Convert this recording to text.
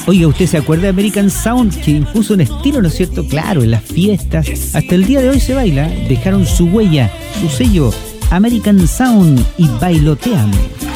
Oiga, ¿usted se acuerda de American Sound, que impuso un estilo, ¿no es cierto? Claro, en las fiestas. Hasta el día de hoy se baila. Dejaron su huella, su sello. American Sound y Bailoteame.